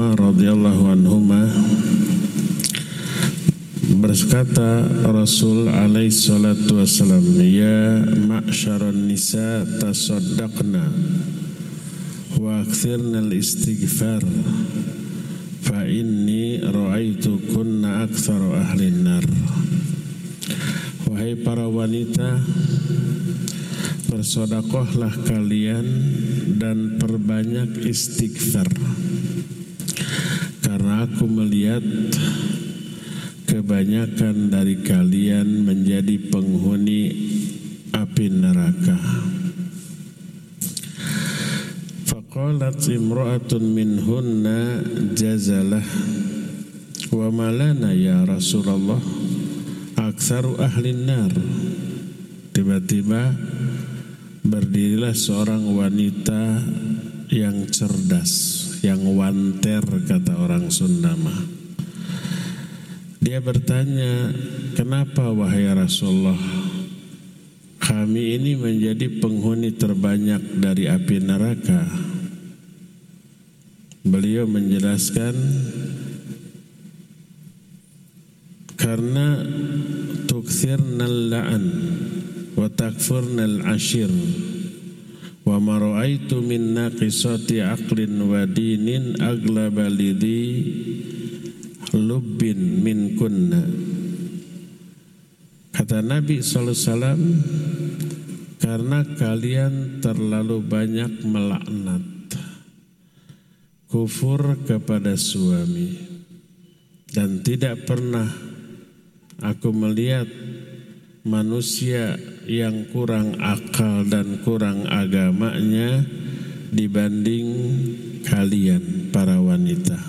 Umar radhiyallahu anhuma, berkata Rasul alaihi salatu wassalam, ya ma'syaran nisa tasaddaqna wa akthirna al-istighfar fa inni ra'aitu kunna aktsara ahli nar. Wahai para wanita, bersedekahlah kalian dan perbanyak istighfar, karena aku melihat kebanyakan dari kalian menjadi penghuni api neraka. Faqalat imra'atun minhunna jazalah wa malana ya Rasulullah aktsaru ahlin nar. Tiba-tiba berdirilah seorang wanita yang cerdas, yang wanter kata orang Sunda mah. Dia bertanya, kenapa wahai Rasulullah, kami ini menjadi penghuni terbanyak dari api neraka? Beliau menjelaskan, karena tukthirnal la'an wa takfurnal ashir wa ma ra'aitu min naqisati aqlin wa dinin aglaba lidhi lubbin min kunna. Kata Nabi SAW, karena kalian terlalu banyak melaknat, kufur kepada suami, dan tidak pernah aku melihat manusia yang kurang akal dan kurang agamanya dibanding kalian para wanita.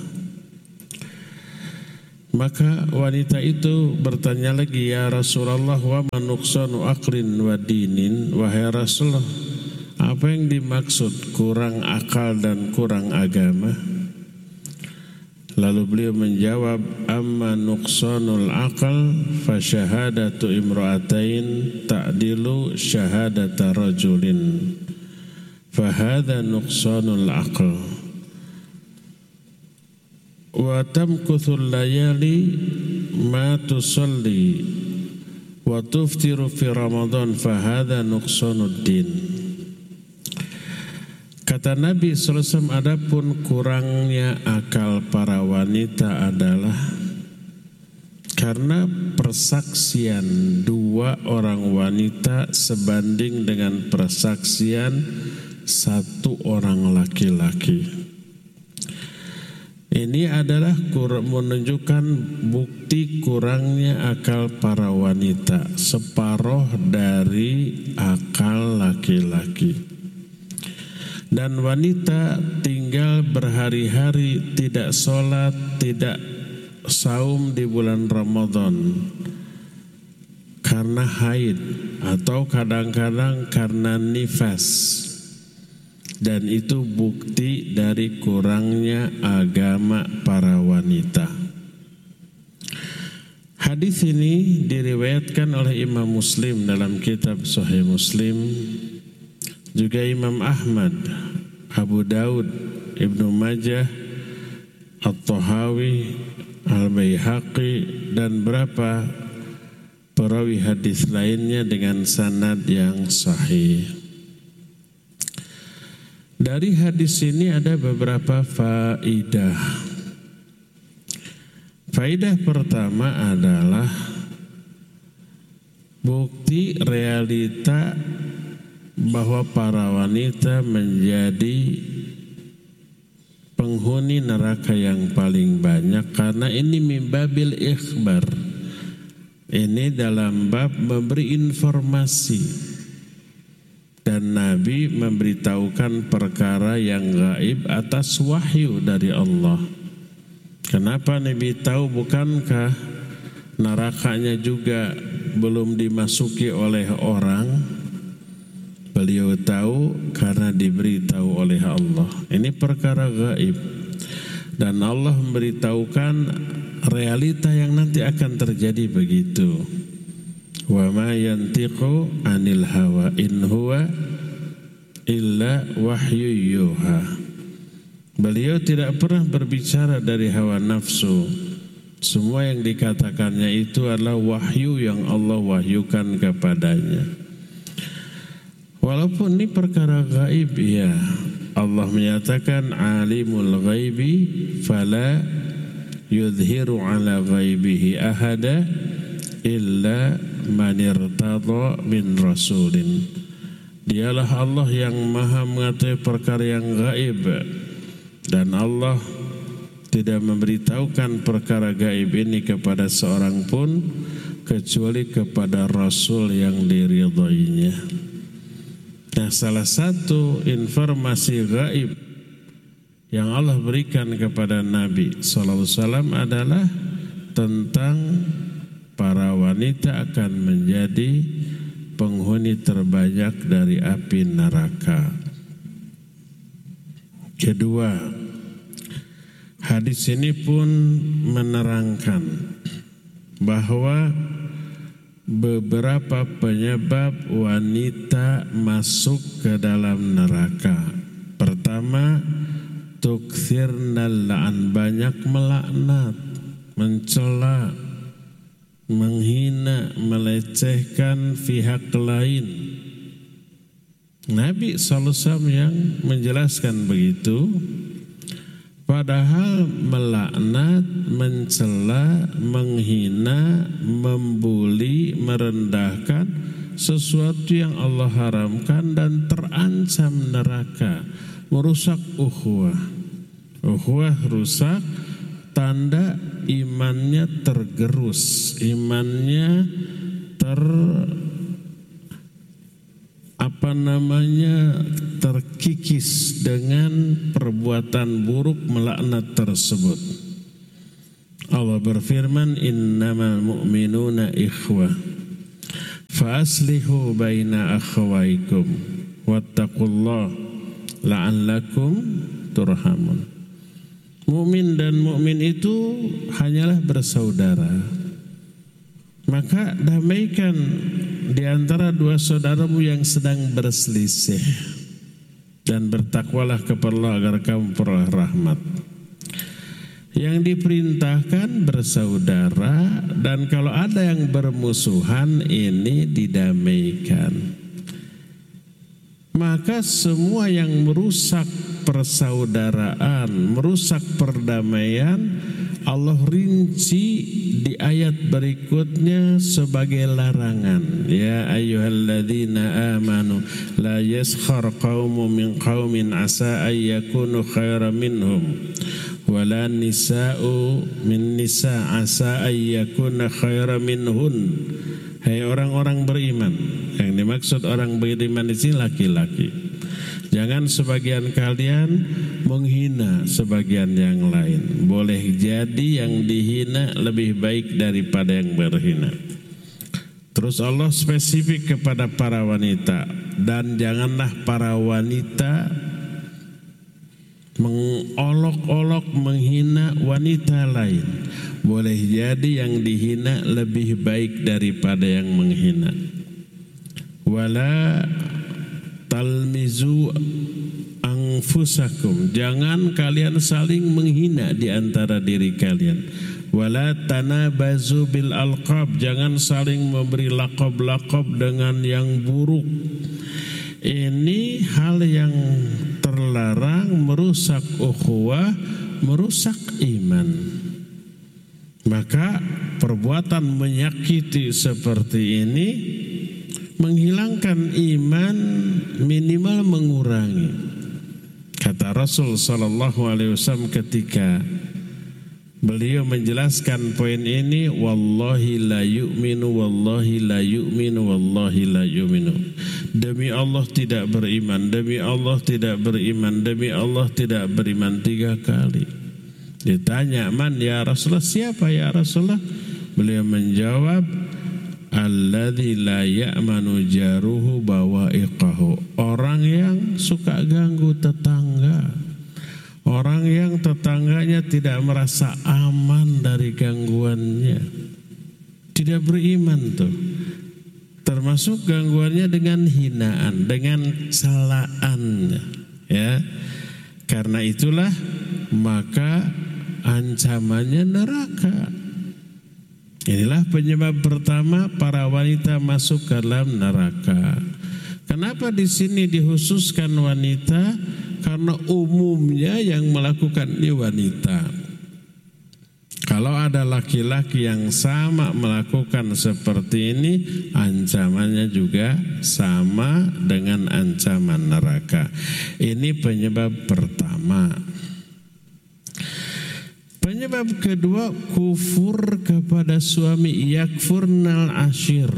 Maka wanita itu bertanya lagi, ya Rasulullah, wa manuksanu aqlin wa dinin. Wahai Rasulullah, apa yang dimaksud kurang akal dan kurang agama? Lalu beliau menjawab, amma nuqsanul aqal fa syahadatu imra'atain ta'dilu syahadata rajulin. Fa hadha nuqsanul aqal. Wa tamkuthul layali ma tusalli wa tuftiru fi Ramadan fa hadha nuqsanud din. Kata Nabi SAW, adapun kurangnya akal para wanita adalah karena persaksian dua orang wanita sebanding dengan persaksian satu orang laki-laki. Ini adalah menunjukkan bukti kurangnya akal para wanita, separuh dari akal laki-laki. Dan wanita tinggal berhari-hari tidak sholat, tidak saum di bulan Ramadan karena haid atau kadang-kadang karena nifas. Dan itu bukti dari kurangnya agama para wanita. Hadis ini diriwayatkan oleh Imam Muslim dalam kitab Sahih Muslim, juga Imam Ahmad, Abu Daud, Ibnu Majah, At-Tahawi, Al-Baihaqi, dan berapa perawi hadis lainnya dengan sanad yang sahih. Dari hadis ini ada beberapa faidah. Faidah pertama adalah bukti realita bahwa para wanita menjadi penghuni neraka yang paling banyak, karena ini mimbabil ikhbar. Ini dalam bab memberi informasi. Dan Nabi memberitahukan perkara yang gaib atas wahyu dari Allah. Kenapa Nabi tahu? Bukankah nerakanya juga belum dimasuki oleh orang? Beliau tahu karena diberitahu oleh Allah. Ini perkara gaib. Dan Allah memberitahukan realita yang nanti akan terjadi begitu. Wa ma yantiqu anil hawa in huwa illa wahyu yuha Beliau tidak pernah berbicara dari hawa nafsu. Semua yang dikatakannya itu adalah wahyu yang Allah wahyukan kepadanya. Walaupun ini perkara gaib, ya, Allah menyatakan alimul ghaibi fala yudhiru ala ghaibihi ahada illa man irtada min rasulin. Dialah Allah yang maha mengetahui perkara yang gaib, dan Allah tidak memberitahukan perkara gaib ini kepada seorang pun kecuali kepada Rasul yang diridhoinya. Nah, salah satu informasi gaib yang Allah berikan kepada Nabi SAW adalah tentang para wanita akan menjadi penghuni terbanyak dari api neraka. Kedua, hadis ini pun menerangkan bahwa beberapa penyebab wanita masuk ke dalam neraka. Pertama, tukthirnal la'an, banyak melaknat, mencela, menghina, melecehkan pihak lain. Nabi SAW yang menjelaskan begitu. Padahal melaknat, mencela, menghina, membuli, merendahkan sesuatu yang Allah haramkan dan terancam neraka, merusak ukhuwah. Ukhuwah rusak, tanda imannya tergerus, imannya terkikis dengan perbuatan buruk melaknat tersebut. Allah berfirman, innamal mu'minuna ikhwah fa aslihu baina akhawaikum wattaqullah la'allakum turhamun. Mukmin dan mukmin itu hanyalah bersaudara. Maka damaikan di antara dua saudaramu yang sedang berselisih, dan bertakwalah kepada Allah agar kamu peroleh rahmat. Yang diperintahkan bersaudara, dan kalau ada yang bermusuhan ini didamaikan. Maka semua yang merusak persaudaraan, merusak perdamaian, Allah rinci di ayat berikutnya sebagai larangan. Ya ayyuhalladzina amanu la yaskhar qaumun min qaumin asa ay yakunu khairan minhum wala nisa'u min nisa' asa ay yakuna khairan minhun. Hai orang-orang beriman. Yang dimaksud orang beriman di sini laki-laki. Jangan sebagian kalian menghina sebagian yang lain. Boleh jadi yang dihina lebih baik daripada yang berhina. Terus Allah spesifik kepada para wanita, dan janganlah para wanita mengolok-olok menghina wanita lain. Boleh jadi yang dihina lebih baik daripada yang menghina. Wala talmizu anfusakum, jangan kalian saling menghina di antara diri kalian. Wala tanabazu bil alqab, jangan saling memberi laqab-laqab dengan yang buruk. Ini hal yang terlarang, merusak ukhuwah, merusak iman. Maka perbuatan menyakiti seperti ini menghilangkan iman, minimal mengurangi. Kata Rasul sallallahu alaihi wasallam ketika beliau menjelaskan poin ini, wallahi la yu'minu, wallahi la yu'minu, wallahi la yu'minu. Demi Allah tidak beriman, demi Allah tidak beriman, demi Allah tidak beriman 3 kali. Ditanya, man ya Rasulullah, siapa ya Rasulullah? Beliau menjawab, alladzi la ya'manu jaruhu bawa'iqahu, orang yang suka ganggu tetangga, orang yang tetangganya tidak merasa aman dari gangguannya, tidak beriman tuh. Termasuk gangguannya dengan hinaan, dengan celaannya, ya. Karena itulah maka ancamannya neraka. Inilah penyebab pertama para wanita masuk ke dalam neraka. Kenapa di sini dikhususkan wanita? Karena umumnya yang melakukan ini wanita. Kalau ada laki-laki yang sama melakukan seperti ini, ancamannya juga sama dengan ancaman neraka. Ini penyebab pertama. Penyebab kedua, kufur kepada suami, yakfurnal ashir.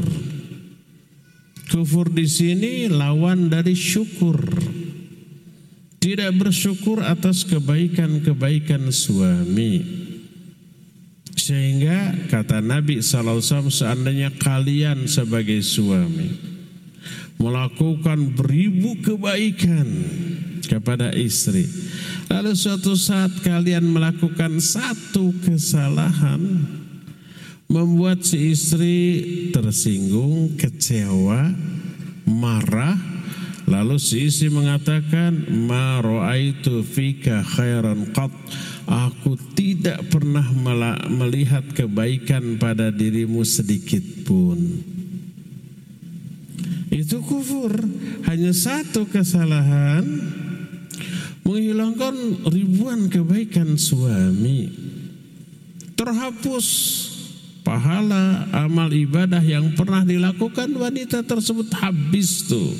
Kufur di sini lawan dari syukur. Tidak bersyukur atas kebaikan-kebaikan suami. Sehingga kata Nabi SAW, seandainya kalian sebagai suami melakukan beribu kebaikan kepada istri, lalu suatu saat kalian melakukan satu kesalahan, membuat si istri tersinggung, kecewa, marah, lalu si istri mengatakan, ma ra'aitu fika khairan qat, aku tidak pernah melihat kebaikan pada dirimu sedikit pun. Itu kufur. Hanya satu kesalahan menghilangkan ribuan kebaikan suami. Terhapus pahala amal ibadah yang pernah dilakukan wanita tersebut, habis tuh.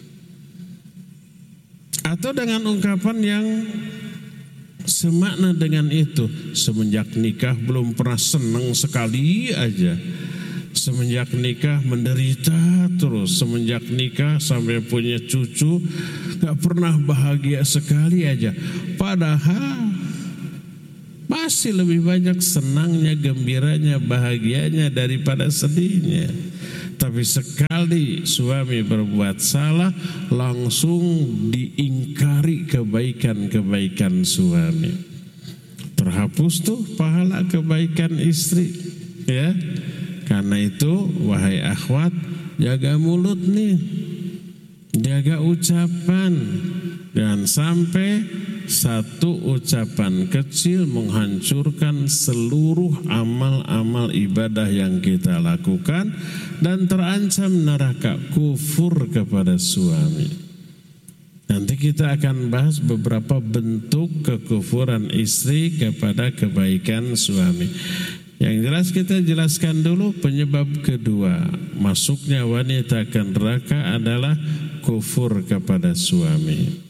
Atau dengan ungkapan yang semakna dengan itu, semenjak nikah belum pernah senang sekali aja, semenjak nikah menderita terus, semenjak nikah sampai punya cucu gak pernah bahagia sekali aja. Padahal masih lebih banyak senangnya, gembiranya, bahagianya daripada sedihnya. Tapi sekali suami berbuat salah, langsung diingkari kebaikan-kebaikan suami. Terhapus tuh pahala kebaikan istri, ya. Karena itu wahai akhwat, jaga mulut nih, jaga ucapan, dan sampai satu ucapan kecil menghancurkan seluruh amal-amal ibadah yang kita lakukan dan terancam neraka, kufur kepada suami. Nanti kita akan bahas beberapa bentuk kekufuran istri kepada kebaikan suami. Yang jelas kita jelaskan dulu penyebab kedua masuknya wanita ke neraka adalah kufur kepada suami.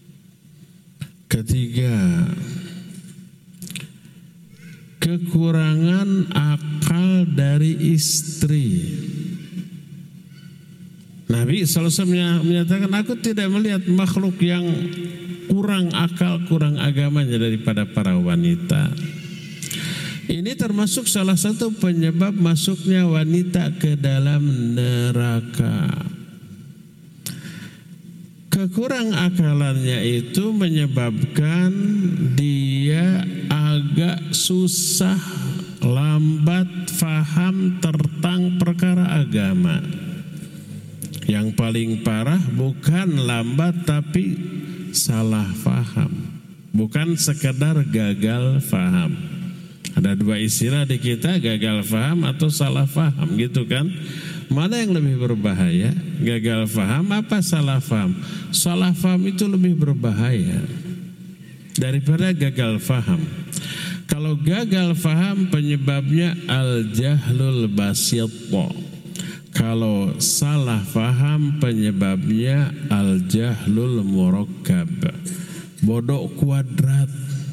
Ketiga, kekurangan akal dari istri. Nabi SAW menyatakan, aku tidak melihat makhluk yang kurang akal, kurang agamanya daripada para wanita. Ini termasuk salah satu penyebab masuknya wanita ke dalam neraka. Kekurang akalannya itu menyebabkan dia agak susah, lambat faham tentang perkara agama. Yang paling parah bukan lambat tapi salah faham, bukan sekedar gagal faham. Ada dua istilah di kita, gagal faham atau salah faham, gitu kan? Mana yang lebih berbahaya? Gagal faham apa salah faham? Salah faham itu lebih berbahaya daripada gagal faham. Kalau gagal faham penyebabnya al-jahlul basit. Kalau salah faham penyebabnya al-jahlul murakkab, bodoh kuadrat.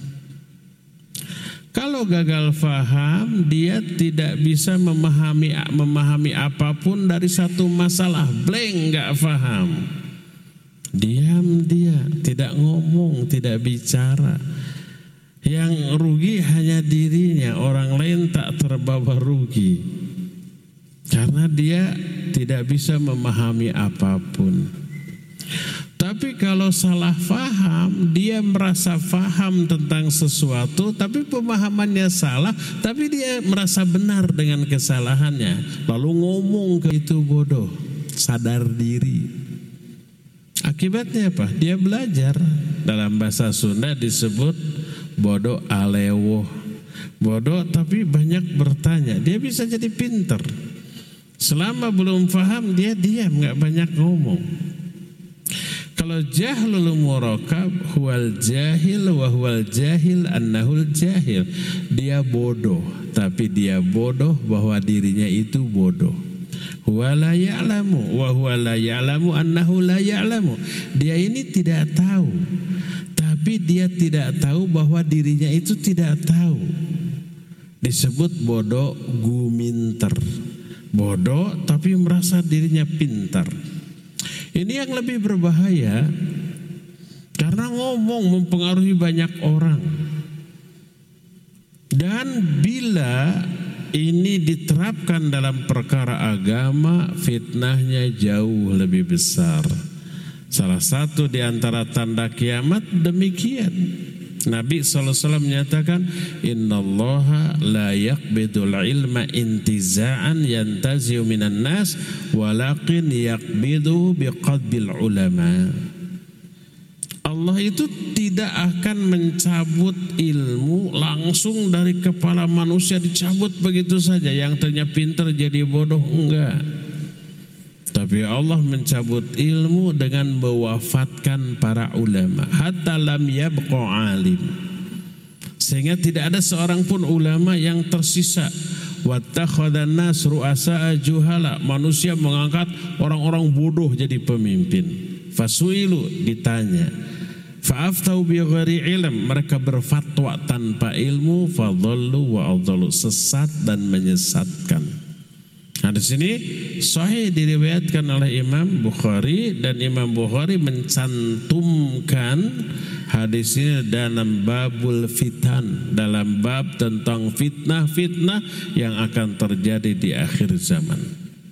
Kalau gagal faham, dia tidak bisa memahami apapun dari satu masalah, blank, nggak faham. Diam dia, tidak ngomong, tidak bicara. Yang rugi hanya dirinya, orang lain tak terbawa rugi. Karena dia tidak bisa memahami apapun. Tapi kalau salah faham, dia merasa faham tentang sesuatu, tapi pemahamannya salah, tapi dia merasa benar dengan kesalahannya. Lalu ngomong ke itu bodoh, sadar diri. Akibatnya apa? Dia belajar. Dalam bahasa Sunda disebut bodoh alewo. Bodoh tapi banyak bertanya. Dia bisa jadi pinter. Selama belum paham dia diam, nggak banyak ngomong. Kalau jahlul murakab huwal jahil wa huwal jahil annahul jahil. Dia bodoh, tapi dia bodoh bahwa dirinya itu bodoh. Huwa la ya'lamu wa huwa la ya'lamu annahu la ya'lamu. Dia ini tidak tahu, tapi dia tidak tahu bahwa dirinya itu tidak tahu. Disebut bodoh guminter. Bodoh tapi merasa dirinya pintar. Ini yang lebih berbahaya karena ngomong mempengaruhi banyak orang. Dan bila ini diterapkan dalam perkara agama, fitnahnya jauh lebih besar. Salah satu di antara tanda kiamat demikian. Nabi SAW menyatakan, Innallaha la yaqbidul ilma intiza'an yantazi'u minan nas walakin yaqbidu biqadbil ulama. Allah itu tidak akan mencabut ilmu langsung dari kepala manusia, dicabut begitu saja. Yang ternyata pintar jadi bodoh, enggak. Tapi Allah mencabut ilmu dengan mewafatkan para ulama. Hatta lam yabqa alim. Sehingga tidak ada seorang pun ulama yang tersisa. Wattakhadhan nas ru'asa'a juhala. Manusia mengangkat orang-orang bodoh jadi pemimpin. Fasuilu, ditanya. Fa'aftau bi ghairi ilm. Mereka berfatwa tanpa ilmu. Fadhallu wa adhallu. Sesat dan menyesatkan. Nah, di sini sahih diriwayatkan oleh Imam Bukhari, dan Imam Bukhari mencantumkan hadis ini dalam babul fitan, dalam bab tentang fitnah-fitnah yang akan terjadi di akhir zaman.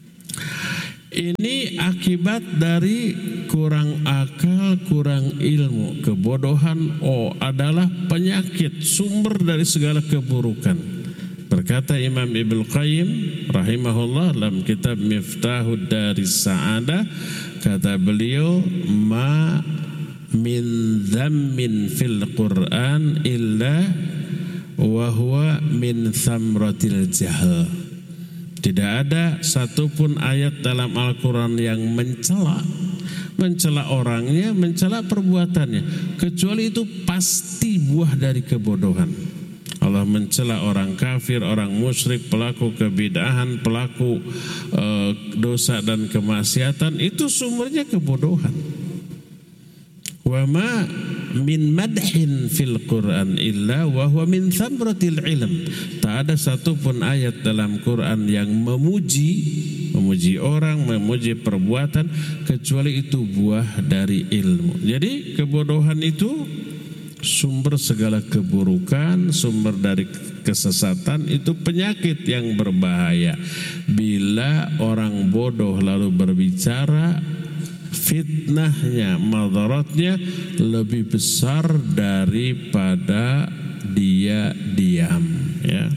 Ini akibat dari kurang akal, kurang ilmu. Kebodohan adalah penyakit, sumber dari segala keburukan. Berkata Imam Ibnu Qayyim rahimahullah dalam kitab Miftahud Daris Sa'adah, kata beliau, ma min dhammin fil Qur'an illa wa huwa min thamratil jahl. Tidak ada satupun ayat dalam Al-Quran yang mencela orangnya, mencela perbuatannya, kecuali itu pasti buah dari kebodohan. Allah mencela orang kafir, orang musyrik, pelaku kebid'ahan, pelaku dosa dan kemaksiatan, itu sumbernya kebodohan. Wa ma min madhin fil Qur'an illa wa huwa min thamratil ilm. Tak ada satupun ayat dalam Quran yang memuji orang, memuji perbuatan, kecuali itu buah dari ilmu. Jadi kebodohan itu sumber segala keburukan, sumber dari kesesatan, itu penyakit yang berbahaya. Bila orang bodoh lalu berbicara, fitnahnya, madaratnya lebih besar daripada dia diam, ya.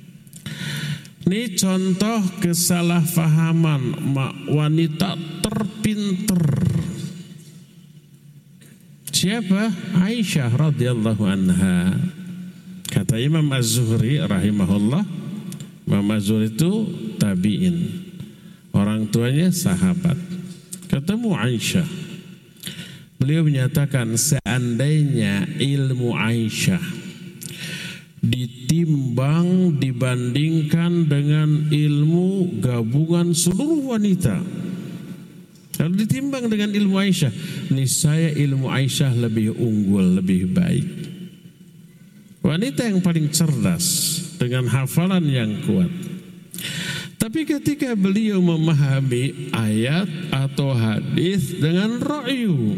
Ini contoh kesalahpahaman wanita terpinter. Siapa? Aisyah radhiyallahu anha. Kata Imam Az-Zuhri rahimahullah, Imam Az-Zuhri itu tabi'in. Orang tuanya sahabat. Ketemu Aisyah. Beliau menyatakan seandainya ilmu Aisyah ditimbang dibandingkan dengan ilmu gabungan seluruh wanita, kalau ditimbang dengan ilmu Aisyah, niscaya ilmu Aisyah lebih unggul, lebih baik. Wanita yang paling cerdas dengan hafalan yang kuat. Tapi ketika beliau memahami ayat atau hadis dengan ra'yu,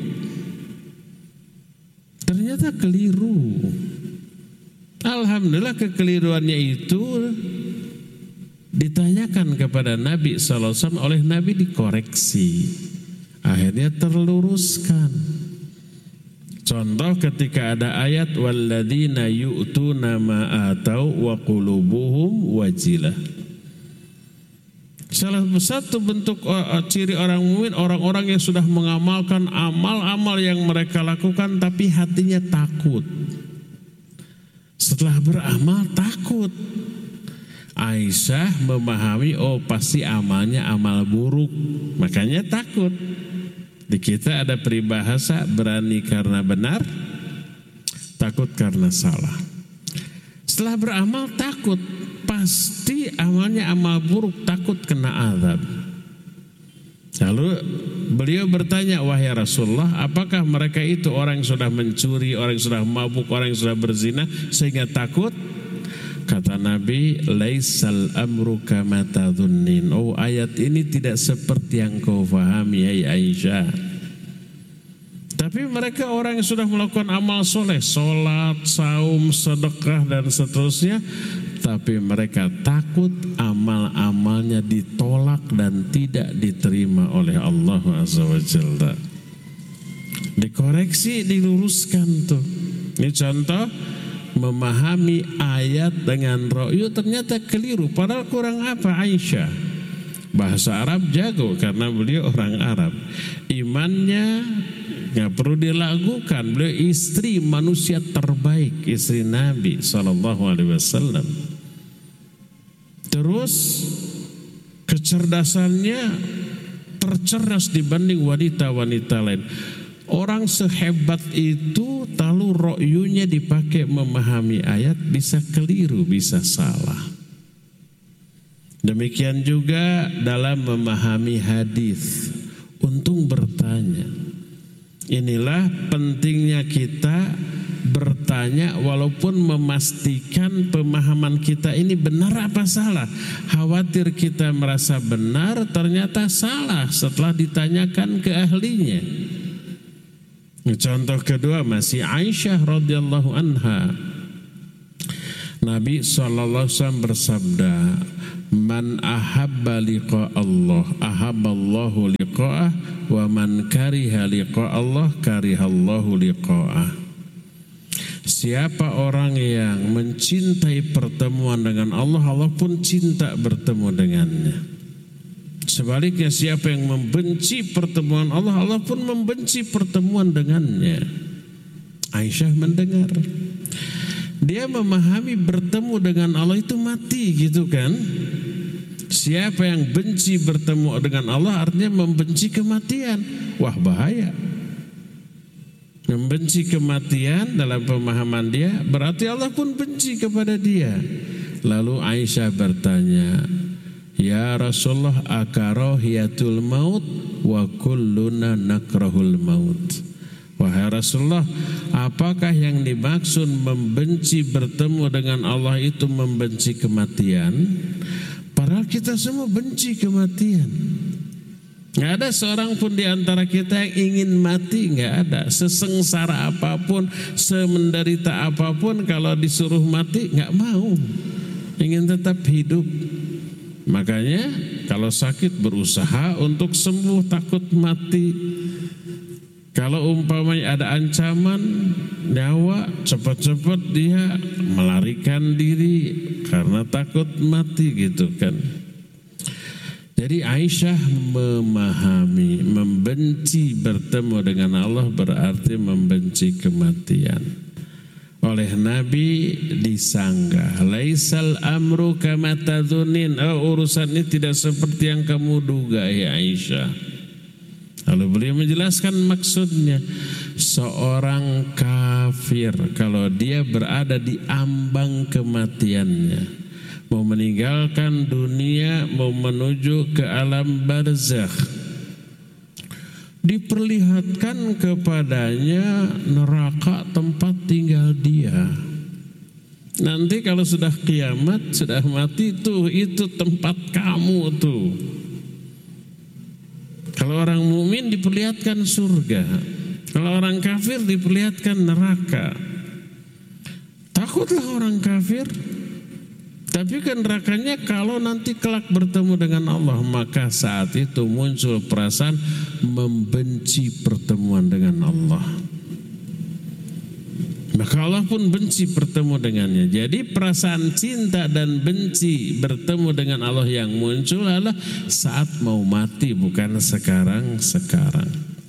ternyata keliru. Alhamdulillah kekeliruannya itu ditanyakan kepada Nabi SAW, oleh Nabi dikoreksi, akhirnya terluruskan. Contoh ketika ada ayat walladzina yu'tuna ma atau wa qulubuhum wajilah. Salah satu bentuk ciri orang mukmin, orang-orang yang sudah mengamalkan amal-amal yang mereka lakukan tapi hatinya takut. Setelah beramal takut. Aisyah memahami, oh pasti amalnya amal buruk, makanya takut. Di kita ada peribahasa, berani karena benar, takut karena salah. Setelah beramal takut, pasti amalnya amal buruk, takut kena azab. Lalu beliau bertanya, wahai Rasulullah, apakah mereka itu orang yang sudah mencuri, orang yang sudah mabuk, orang yang sudah berzina sehingga takut? Kata Nabi, laisal amru kama tadhunnin. Oh, ayat ini tidak seperti yang kau fahami, hai Aisyah. Tapi mereka orang yang sudah melakukan amal soleh, sholat, saum, sedekah dan seterusnya, tapi mereka takut amal-amalnya ditolak dan tidak diterima oleh Allah Azza wa Jalla. Dikoreksi, diluruskan tuh. Ini contoh memahami ayat dengan ro'yu ternyata keliru. Padahal kurang apa Aisyah? Bahasa Arab jago karena beliau orang Arab. Imannya nggak perlu dilakukan. Beliau istri manusia terbaik, istri Nabi SAW. Terus kecerdasannya tercerdas dibanding wanita-wanita lain. Orang sehebat itu, lalu ro'yunya dipakai memahami ayat, bisa keliru, bisa salah. Demikian juga dalam memahami hadis. Untung bertanya. Inilah pentingnya kita bertanya walaupun memastikan pemahaman kita ini benar apa salah. Khawatir kita merasa benar, ternyata salah setelah ditanyakan ke ahlinya. Contoh kedua masih Aisyah radhiyallahu anha. Nabi SAW bersabda, man ahabba liqa Allah ahabballahu liqa'ah, wa man kariha liqa Allah karihallahu liqa'ah. Siapa orang yang mencintai pertemuan dengan Allah, Allah pun cinta bertemu dengannya. Sebaliknya siapa yang membenci pertemuan Allah, Allah pun membenci pertemuan dengannya. Aisyah mendengar. Dia memahami bertemu dengan Allah itu mati gitu kan. Siapa yang benci bertemu dengan Allah artinya membenci kematian. Wah bahaya. Membenci kematian dalam pemahaman dia berarti Allah pun benci kepada dia. Lalu Aisyah bertanya, ya Rasulullah, akarahiyatul maut wa kulluna nakrahul maut. Wahai Rasulullah, apakah yang dimaksud membenci bertemu dengan Allah itu membenci kematian? Padahal kita semua benci kematian. Nggak ada seorang pun di antara kita yang ingin mati, nggak ada. Sesengsara apapun, semenderita apapun, kalau disuruh mati nggak mau. Ingin tetap hidup. Makanya kalau sakit berusaha untuk sembuh, takut mati. Kalau umpamanya ada ancaman nyawa, cepat-cepat dia melarikan diri karena takut mati gitu kan. Jadi Aisyah memahami, membenci bertemu dengan Allah berarti membenci kematian. Oleh Nabi disanggah, laisal amru kama tadhunin. Oh, urusan ini tidak seperti yang kamu duga ya Aisyah. Lalu beliau menjelaskan maksudnya. Seorang kafir kalau dia berada di ambang kematiannya, mau meninggalkan dunia, mau menuju ke alam barzakh, diperlihatkan kepadanya neraka tempat tinggal dia. Nanti kalau sudah kiamat, sudah mati tuh, itu tempat kamu tuh. Kalau orang mukmin diperlihatkan surga, kalau orang kafir diperlihatkan neraka. Takutlah orang kafir. Tapi kan nerakanya kalau nanti kelak bertemu dengan Allah, maka saat itu muncul perasaan membenci pertemuan dengan Allah. Maka Allah pun benci bertemu dengannya. Jadi perasaan cinta dan benci bertemu dengan Allah yang muncul adalah saat mau mati, bukan sekarang-sekarang.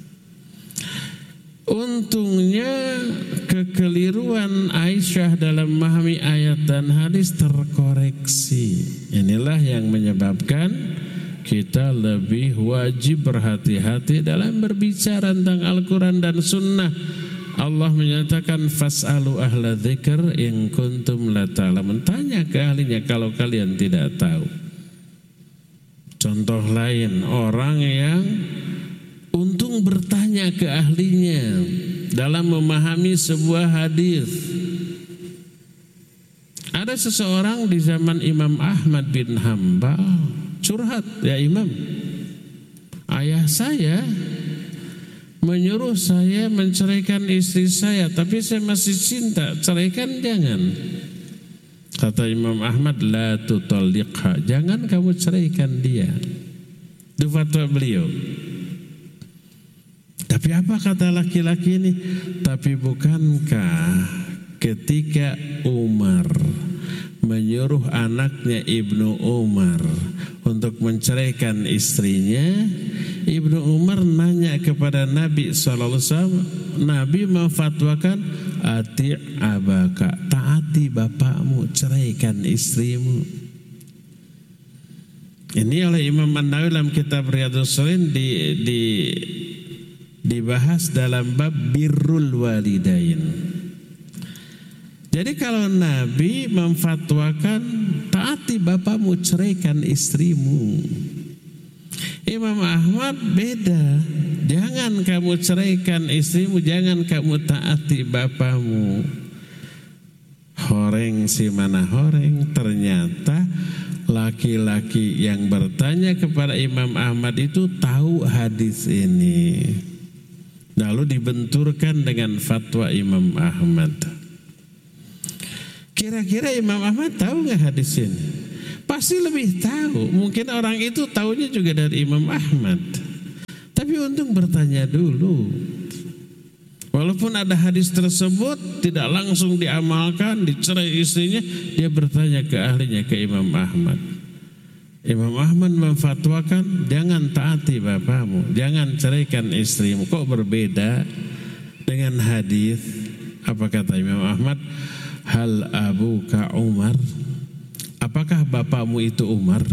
Untungnya kekeliruan Aisyah dalam memahami ayat dan hadis terkoreksi. Inilah yang menyebabkan kita lebih wajib berhati-hati dalam berbicara tentang Al-Quran dan Sunnah. Allah menyatakan fas'alu ahla dzikr in kuntum la ta'lamun. Tanya ke ahlinya kalau kalian tidak tahu. Contoh lain, orang yang untung bertanya ke ahlinya dalam memahami sebuah hadis. Ada seseorang di zaman Imam Ahmad bin Hanbal curhat, ya Imam, ayah saya menyuruh saya menceraikan istri saya, tapi saya masih cinta, ceraikan jangan. Kata Imam Ahmad, la tutalliqha, jangan kamu ceraikan dia. Itu fatwa beliau. Tapi apa kata laki-laki ini? Tapi bukankah ketika Umar menyuruh anaknya Ibnu Umar untuk menceraikan istrinya, Ibnu Umar nanya kepada Nabi SAW, Nabi memfatwakan ati abaka, taati bapakmu, ceraikan istrimu. Ini oleh Imam An-Nawawi dalam kitab Riyadhus Shalihin dibahas dalam bab birrul walidain. Jadi kalau Nabi memfatwakan taati bapakmu, ceraikan istrimu, Imam Ahmad beda. Jangan kamu ceraikan istrimu, jangan kamu taati bapakmu. Horeng si mana horeng. Ternyata laki-laki yang bertanya kepada Imam Ahmad itu tahu hadis ini. Lalu dibenturkan dengan fatwa Imam Ahmad. Kira-kira Imam Ahmad tahu nggak hadis ini? Pasti lebih tahu. Mungkin orang itu tahunya juga dari Imam Ahmad. Tapi untung bertanya dulu. Walaupun ada hadis tersebut tidak langsung diamalkan, dicerai istrinya, dia bertanya ke ahlinya, ke Imam Ahmad. Imam Ahmad memfatwakan jangan taati bapakmu, jangan ceraikan istrimu. Kok berbeda dengan hadis? Apa kata Imam Ahmad? Hal abuka Umar? Apakah bapakmu itu Umar?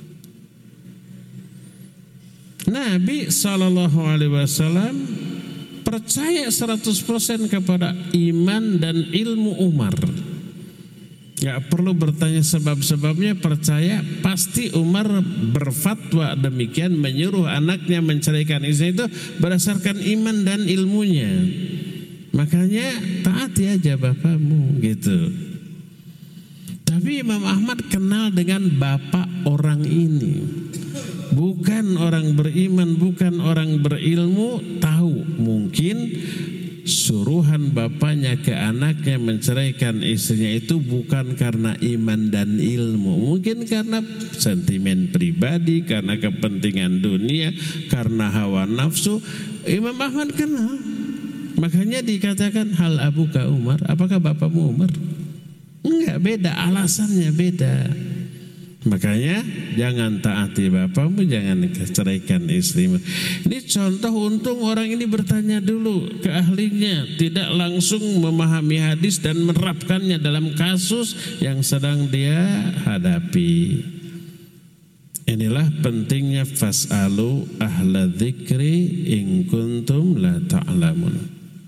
Nabi SAW percaya 100% kepada iman dan ilmu Umar. Gak perlu bertanya sebab-sebabnya, percaya pasti Umar berfatwa demikian, menyuruh anaknya menceraikan istri itu berdasarkan iman dan ilmunya. Makanya taati aja bapakmu gitu. Tapi Imam Ahmad kenal dengan bapak orang ini. Bukan orang beriman, bukan orang berilmu, tahu mungkin suruhan bapaknya ke anaknya menceraikan istrinya itu bukan karena iman dan ilmu. Mungkin karena sentimen pribadi, karena kepentingan dunia, karena hawa nafsu. Imam Ahmad kenal. Makanya dikatakan hal abuka Umar, apakah bapakmu Umar? Enggak, beda, alasannya beda. Makanya jangan taati bapakmu, jangan ceraikan istrimu. Ini contoh, untung orang ini bertanya dulu ke ahlinya, tidak langsung memahami hadis dan menerapkannya dalam kasus yang sedang dia hadapi. Inilah pentingnya fas'alu ahla dzikri in kuntum la ta'lamun.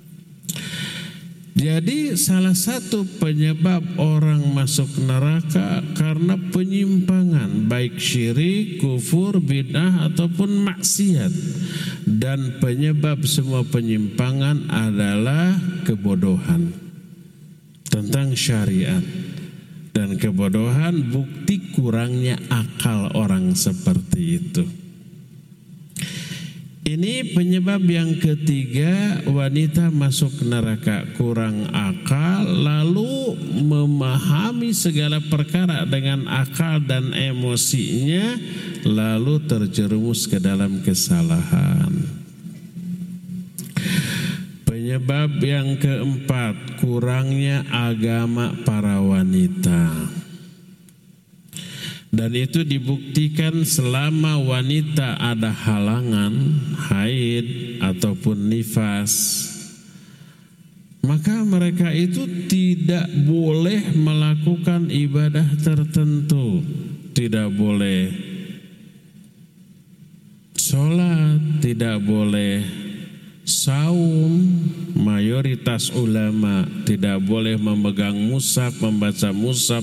Jadi salah satu penyebab orang masuk neraka karena penyimpangan, baik syirik, kufur, bid'ah ataupun maksiat. Dan penyebab semua penyimpangan adalah kebodohan tentang syariat. Dan kebodohan bukti kurangnya akal orang seperti itu. Ini penyebab yang ketiga wanita masuk neraka, kurang akal, lalu memahami segala perkara dengan akal dan emosinya, lalu terjerumus ke dalam kesalahan. Penyebab yang keempat, kurangnya agama para wanita. Dan itu dibuktikan selama wanita ada halangan, haid ataupun nifas, maka mereka itu tidak boleh melakukan ibadah tertentu. Tidak boleh sholat, tidak boleh saum. Mayoritas ulama tidak boleh memegang mushaf, membaca mushaf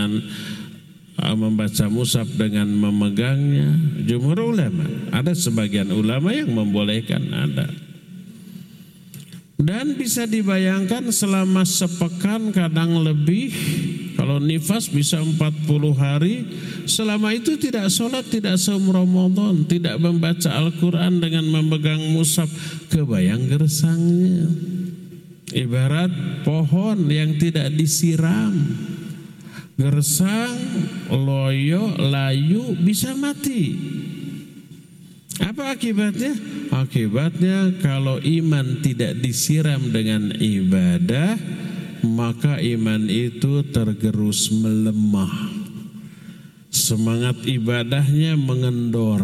dengan memegangnya. Jumhur ulama, ada sebagian ulama yang membolehkan, ada. Dan bisa dibayangkan selama sepekan kadang lebih, kalau nifas bisa 40 hari, selama itu tidak sholat, tidak saum Ramadan, tidak membaca Al-Quran dengan memegang mushaf, kebayang gersangnya. Ibarat pohon yang tidak disiram, gersang, loyo, layu bisa mati. Apa akibatnya? Akibatnya kalau iman tidak disiram dengan ibadah, maka iman itu tergerus, melemah. Semangat ibadahnya mengendor.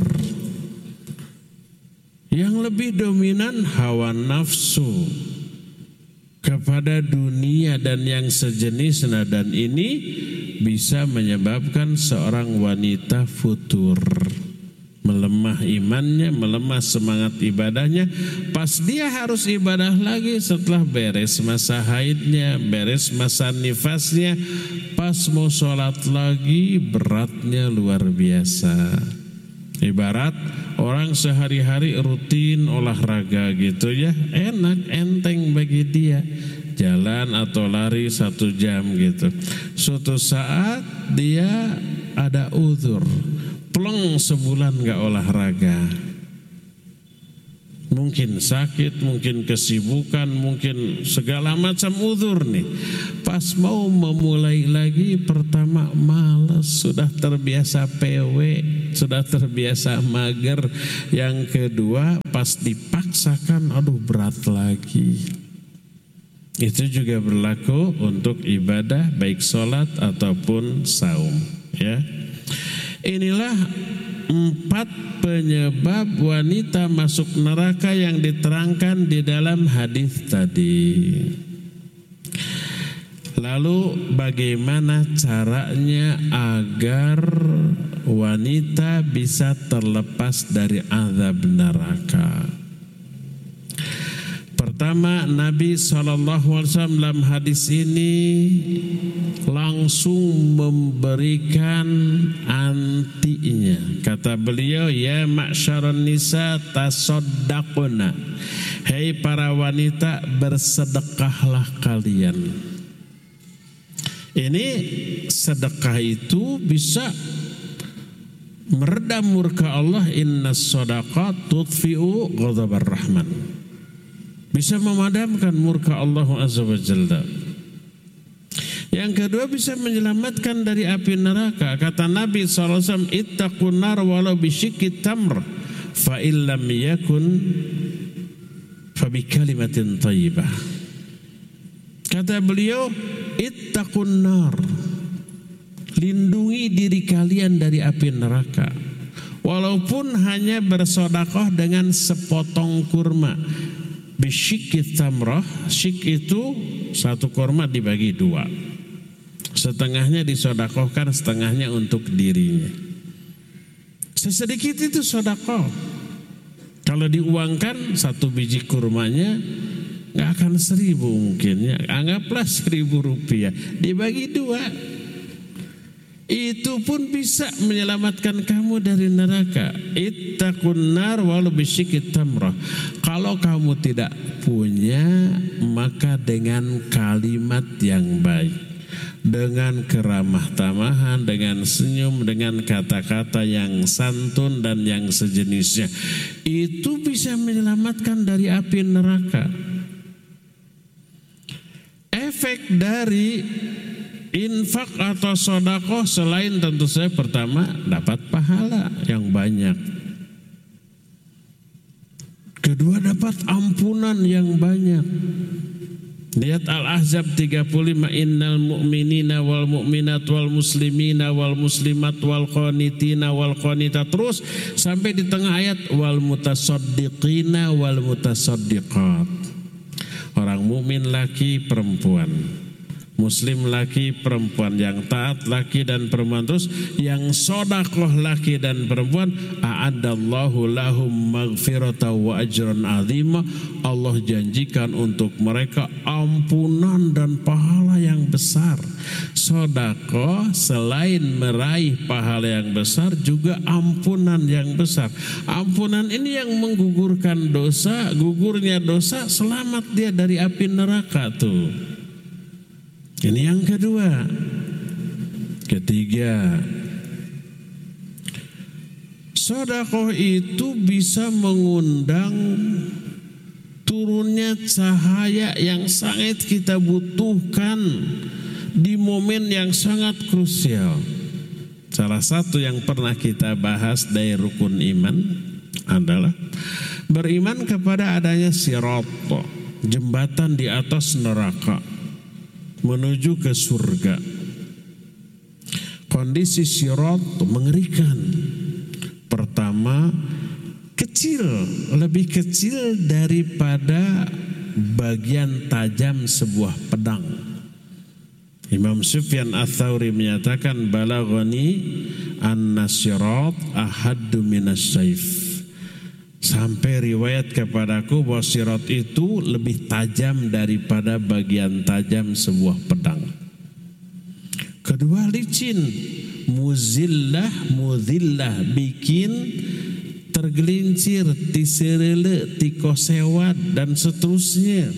Yang lebih dominan hawa nafsu kepada dunia dan yang sejenisnya, dan ini bisa menyebabkan seorang wanita futur, melemah imannya, melemah semangat ibadahnya. Pas dia harus ibadah lagi setelah beres masa haidnya, beres masa nifasnya, pas mau sholat lagi beratnya luar biasa. Ibarat orang sehari-hari rutin olahraga gitu ya, enak, enteng bagi dia, jalan atau lari 1 jam gitu. Suatu saat dia ada uzur, pleng sebulan gak olahraga. Mungkin sakit, mungkin kesibukan, mungkin segala macam uzur nih. Pas mau memulai lagi, pertama malas, sudah terbiasa PW, sudah terbiasa mager. Yang kedua pas dipaksakan, aduh berat lagi. Itu juga berlaku untuk ibadah baik sholat ataupun saum ya. Inilah 4 penyebab wanita masuk neraka yang diterangkan di dalam hadis tadi. Lalu bagaimana caranya agar wanita bisa terlepas dari azab neraka? Pertama, Nabi SAW dalam hadis ini langsung memberikan antinya. Kata beliau, ya ma'syaron nisa tasaddaquna. Hei para wanita, bersedekahlah kalian. Ini sedekah itu bisa meredam murka Allah. Innas shadaqat tudfi'u ghadabar rahman. Bisa memadamkan murka Allah Azza wa Jalla. Yang kedua, bisa menyelamatkan dari api neraka. Kata Nabi SAW, ittaqun nar walau bisyikki tamr, fa illam yakun fa bi kalimatin thayyibah. Kata beliau, ittaqun nar, lindungi diri kalian dari api neraka, walaupun hanya bersedekah dengan sepotong kurma. Bisyikki tamrah, syik itu 1 kurma dibagi 2, setengahnya disedekahkan, setengahnya untuk dirinya. Sesedikit itu sedekah. Kalau diuangkan 1 biji kurmanya nggak akan 1.000 mungkin ya, anggaplah 1.000 rupiah dibagi 2. Itu pun bisa menyelamatkan kamu dari neraka. Ittaqun nar walau bisyikki tamrah. Kalau kamu tidak punya, maka dengan kalimat yang baik, dengan keramah tamahan, dengan senyum, dengan kata-kata yang santun dan yang sejenisnya, itu bisa menyelamatkan dari api neraka. Efek dari infak atau sedekah selain tentu saja pertama dapat pahala yang banyak, kedua dapat mendapat ampunan yang banyak. Lihat Al-Ahzab 35, innal mu'minina wal mu'minat wal muslimina wal muslimat wal qanitina wal qanitat, terus sampai di tengah ayat wal mutasaddiqina wal mutasaddiqat. Orang mukmin laki perempuan, muslim laki perempuan, yang taat laki dan perempuan, terus yang sedekah laki dan perempuan, a'adallahu lahum maghfirata wa ajran azima. Allah janjikan untuk mereka ampunan dan pahala yang besar. Sedekah selain meraih pahala yang besar juga ampunan yang besar. Ampunan ini yang menggugurkan dosa, gugurnya dosa selamat dia dari api neraka tuh. Ini yang kedua. Ketiga, sedekah itu bisa mengundang turunnya cahaya yang sangat kita butuhkan di momen yang sangat krusial. Salah satu yang pernah kita bahas dari rukun iman adalah beriman kepada adanya sirat, jembatan di atas neraka menuju ke surga. Kondisi sirat mengerikan. Pertama, kecil, lebih kecil daripada bagian tajam sebuah pedang. Imam Sufyan Ats-Tsauri menyatakan balaghani anna sirat ahaddu minas saif. Sampai riwayat kepadaku bahwa sirat itu lebih tajam daripada bagian tajam sebuah pedang. Kedua, licin, muzillah, bikin tergelincir, tiserele, tikosewat, dan seterusnya.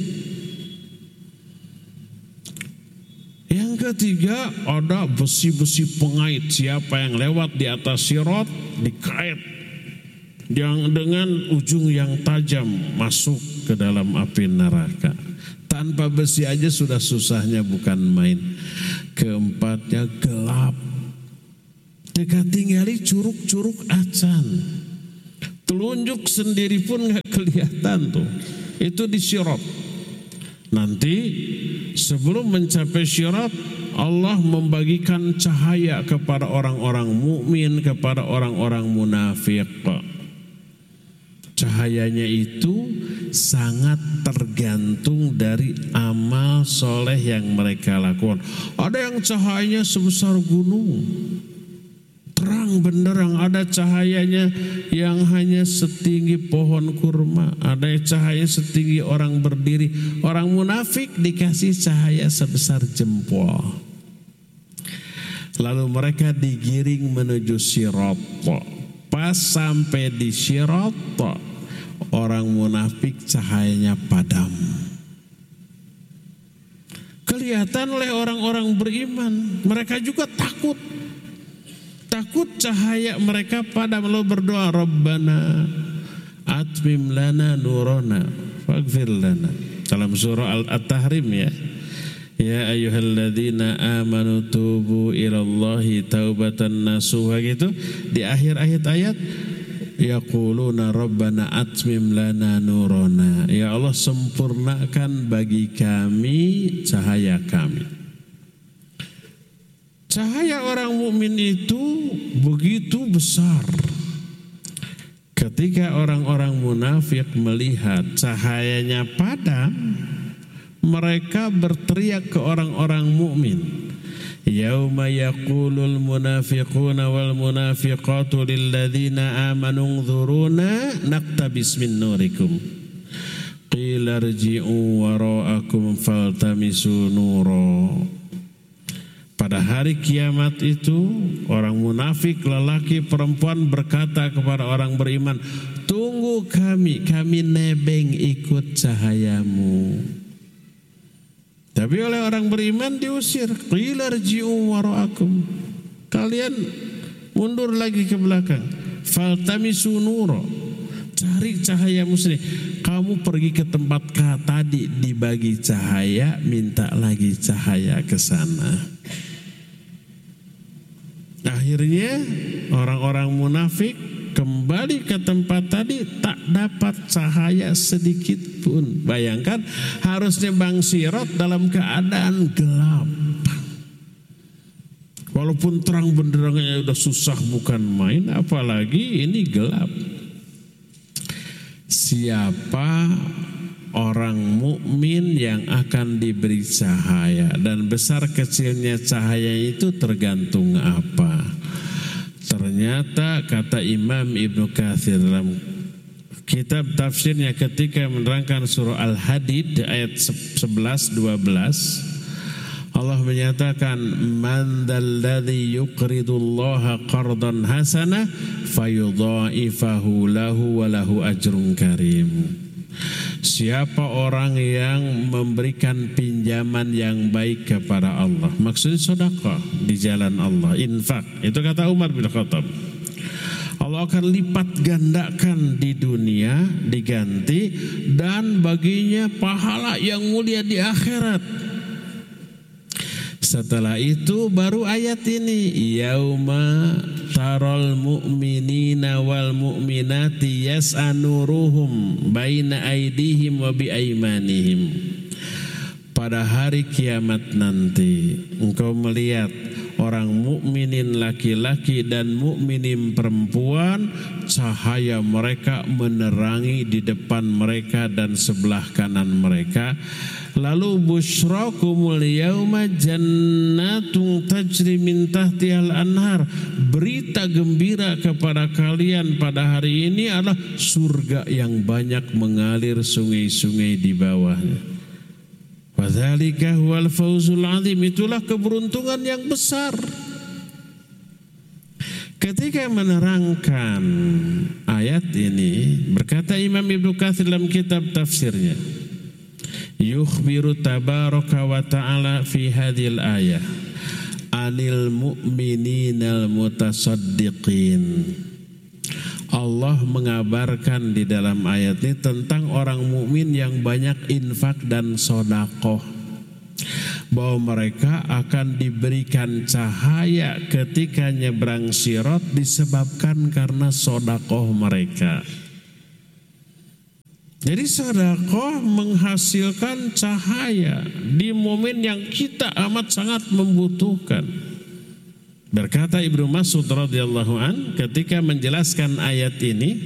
Yang ketiga, ada besi-besi pengait. Siapa yang lewat di atas sirat dikait yang dengan ujung yang tajam masuk ke dalam api neraka. Tanpa besi aja sudah susahnya bukan main. Keempatnya, gelap. Dekat tinggali curug-curug acan. Telunjuk sendiri pun gak kelihatan tuh. Itu di sirat. Nanti sebelum mencapai sirat, Allah membagikan cahaya kepada orang-orang mukmin, kepada orang-orang munafik. Cahayanya itu sangat tergantung dari amal soleh yang mereka lakukan. Ada yang cahayanya sebesar gunung, terang benderang. Ada cahayanya yang hanya setinggi pohon kurma. Ada yang cahaya setinggi orang berdiri. Orang munafik dikasih cahaya sebesar jempol. Lalu mereka digiring menuju sirat. Pas sampai di sirat, orang munafik cahayanya padam. Kelihatan oleh orang-orang beriman. Mereka juga takut. Takut cahaya mereka padam. Lalu berdoa, Rabbana atmim lana nurana faghfir lana. Dalam surah At-Tahrim ya. Ya ayyuhalladzina amanu tubu ilallahi taubatan nasuha gitu. Di akhir-akhir ayat yaquluna rabbana atmim lana nurana. Ya Allah, sempurnakan bagi kami cahaya kami. Cahaya orang mukmin itu begitu besar. Ketika orang-orang munafik melihat cahayanya padam, mereka berteriak ke orang-orang mukmin, yauma yaqulul munafiquna wal munafiqatu lil ladzina amanu unzuruna naqtabis min nurikum qila irji'u wara'akum faltamisu nura. Pada hari kiamat itu orang munafik lelaki perempuan berkata kepada orang beriman, tunggu kami nebeng ikut cahayamu. Tapi oleh orang beriman diusir. Qila irji'u wara'akum. Kalian mundur lagi ke belakang. Faltamisu nura. Cari cahaya muslim. Kamu pergi ke tempat tadi dibagi cahaya, minta lagi cahaya ke sana. Akhirnya orang-orang munafik kembali kembali ke tempat tadi tak dapat cahaya sedikit pun. Bayangkan harusnya Bang Sirot dalam keadaan gelap. Walaupun terang benderangnya udah susah bukan main, apalagi ini gelap. Siapa orang mukmin yang akan diberi cahaya, dan besar kecilnya cahaya itu tergantung apa? Ternyata kata Imam Ibnu Katsir dalam kitab tafsirnya ketika menerangkan surah Al-Hadid ayat 11-12, Allah menyatakan, man dzalladzi yuqridullaha qardan hasana fayudha'ifahu lahu wa lahu ajrun karim. Siapa orang yang memberikan pinjaman yang baik kepada Allah, maksudnya sedekah di jalan Allah, infak, itu kata Umar bin Khattab, Allah akan lipat gandakan di dunia, diganti, dan baginya pahala yang mulia di akhirat. Setelah itu baru ayat ini, yauma taral mu'minina wal mu'minati yas'a nuruhum baina aydihim wa bi aymanihim. Pada hari kiamat nanti engkau melihat orang mukminin laki-laki dan mukminin perempuan, cahaya mereka menerangi di depan mereka dan sebelah kanan mereka. Lalu busyrakumul yauma jannatun tajri min tahtihal anhar. Berita gembira kepada kalian pada hari ini adalah surga yang banyak mengalir sungai-sungai di bawahnya. Wadzalika huwal fawzul azim. Itulah keberuntungan yang besar. Ketika menerangkan ayat ini, berkata Imam Ibnu Katsir dalam kitab tafsirnya, yukhbiru tabaraka wa ta'ala fi hadhil ayah anil mu'mininal mutasaddiqin. Allah mengabarkan di dalam ayat ini tentang orang mukmin yang banyak infak dan sedekah, bahwa mereka akan diberikan cahaya ketika nyebrang sirat disebabkan karena sedekah mereka. Jadi sedekah menghasilkan cahaya di momen yang kita amat sangat membutuhkan. Berkata Ibnu Mas'ud radhiyallahu an ketika menjelaskan ayat ini,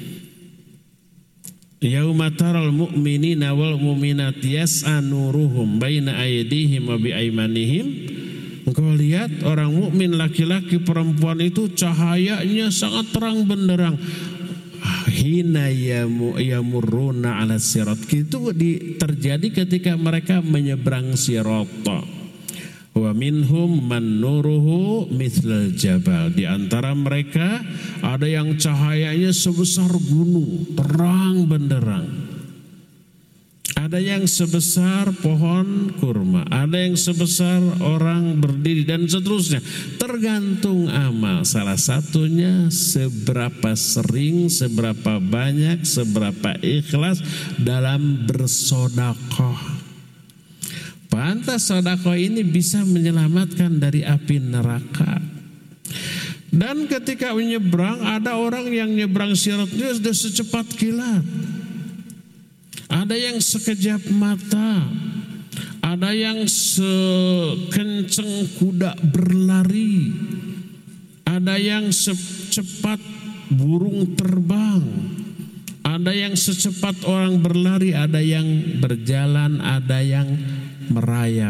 yauma taral mu'minina wal mu'minati yas'a nuruhum baina aydihim wa bi aymanihim. Engkau lihat orang mukmin laki-laki perempuan itu cahayanya sangat terang benderang. Hina yamurruna ala sirat, itu terjadi ketika mereka menyeberang sirat. Wa minhum man nuruhu mithlal jabal. Di antara mereka ada yang cahayanya sebesar gunung, terang benderang. Ada yang sebesar pohon kurma, ada yang sebesar orang berdiri, dan seterusnya. Tergantung amal. Salah satunya seberapa sering, seberapa banyak, seberapa ikhlas dalam bersedekah. Pantas sedekah ini bisa menyelamatkan dari api neraka. Dan ketika menyeberang, ada orang yang nyeberang siratnya sudah secepat kilat. Ada yang sekejap mata. Ada yang sekencang kuda berlari. Ada yang secepat burung terbang. Ada yang secepat orang berlari, ada yang berjalan, ada yang merayap.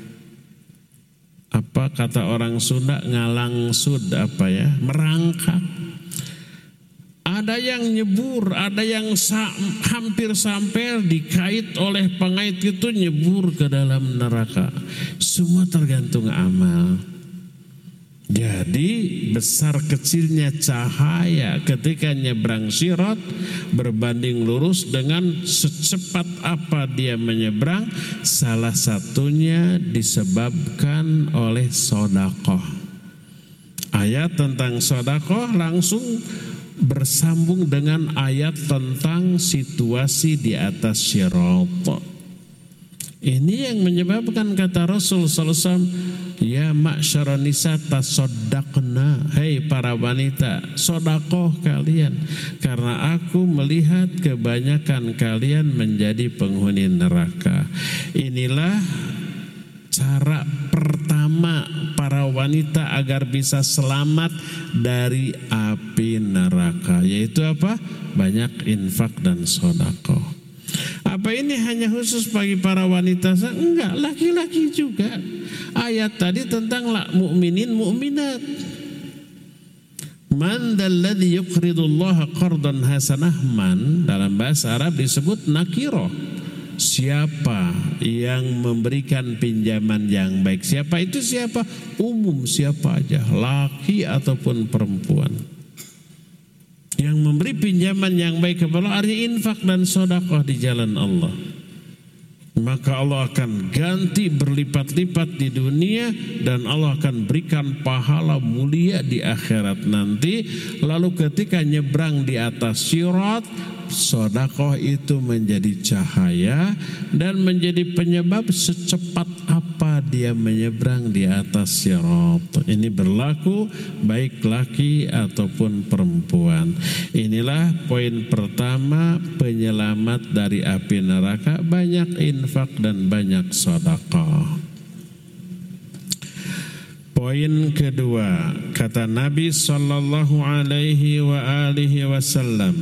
Apa kata orang Sunda, ngalang sud, merangkak. Ada yang nyebur, ada yang hampir sampai dikait oleh pengait itu nyebur ke dalam neraka. Semua tergantung amal. Jadi besar kecilnya cahaya ketika nyebrang sirat berbanding lurus dengan secepat apa dia menyeberang, salah satunya disebabkan oleh sedekah. Ayat tentang sedekah langsung bersambung dengan ayat tentang situasi di atas sirat. Ini yang menyebabkan kata Rasul sallallahu alaihi wasallam, Ya ma'syaran nisa tasaddaqna, hei para wanita, sodakoh kalian, karena aku melihat kebanyakan kalian menjadi penghuni neraka. Inilah cara pertama para wanita agar bisa selamat dari api neraka, yaitu apa? Banyak infak dan sodakoh. Apa ini hanya khusus bagi para wanita? Enggak, laki-laki juga. Ayat tadi tentang mukminin mukminat. Man dalladzi yuqridullaha qardan hasanah, man dalam bahasa Arab disebut nakirah. Siapa yang memberikan pinjaman yang baik? Siapa itu siapa? Umum, siapa aja, laki ataupun perempuan. Yang memberi pinjaman yang baik kepada Allah, artinya infak dan sedekah di jalan Allah. Maka Allah akan ganti berlipat-lipat di dunia dan Allah akan berikan pahala mulia di akhirat nanti. Lalu ketika nyebrang di atas sirat, sedekah itu menjadi cahaya dan menjadi penyebab secepat apa dia menyeberang di atas sirat. Ini berlaku baik laki ataupun perempuan. Inilah poin pertama penyelamat dari api neraka, banyak infak dan banyak sedekah. Poin kedua, kata Nabi sallallahu alaihi wasallam,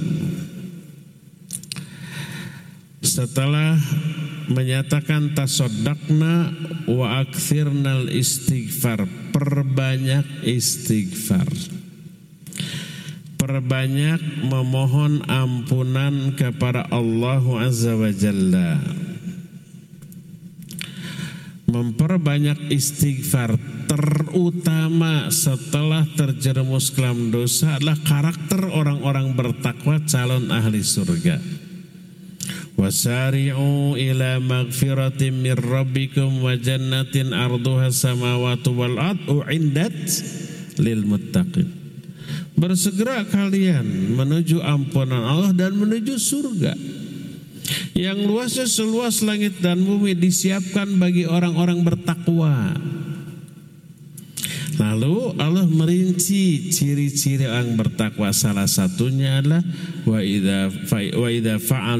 setelah menyatakan tasaddaqna wa aktsirnal istighfar, perbanyak istighfar, perbanyak memohon ampunan kepada Allah Azza wa Jalla. Memperbanyak istighfar, terutama setelah terjerumus ke dalam dosa, adalah karakter orang-orang bertakwa calon ahli surga. Wasari'u ila magfiratin min rabbikum wa jannatin arduha samawati wal ardh u'iddat lil muttaqin. Bersegera kalian menuju ampunan Allah dan menuju surga yang luasnya seluas langit dan bumi, disiapkan bagi orang-orang bertakwa. Lalu Allah merinci ciri-ciri orang bertakwa, salah satunya adalah wa idza fa'al